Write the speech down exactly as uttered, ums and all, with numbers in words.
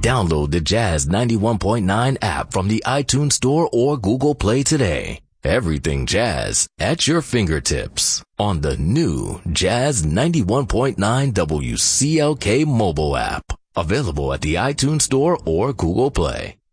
Download the Jazz ninety-one point nine app from the iTunes Store or Google Play today. Everything Jazz at your fingertips on the new Jazz ninety-one point nine W C L K mobile app. Available at the iTunes Store or Google Play.